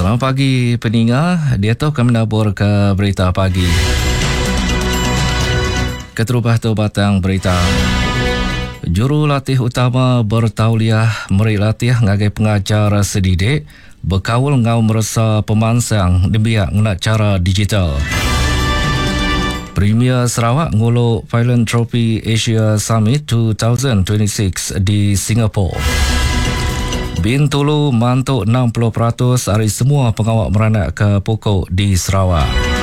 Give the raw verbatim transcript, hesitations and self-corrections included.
Selamat pagi pendengar, dia tu kami nabur ke berita pagi. Keterubah tu batang berita. Jurulatih utama bertauliah meri latih ngagai pengajar sedidik berkawal ngau merasa pemansang demiak nak cara digital. Premier Sarawak ngulu Philanthropy Asia Summit dua ribu dua puluh enam di Singapura. Bintulu mantuk enam puluh peratus dari semua pengawal beranak ke pokok di Sarawak.